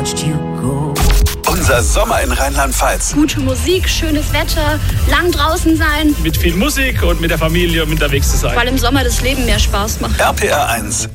watched you go. Unser Sommer in Rheinland-Pfalz. Gute Musik, schönes Wetter, lang draußen sein. Mit viel Musik und mit der Familie unterwegs zu sein. Weil im Sommer das Leben mehr Spaß macht. RPR 1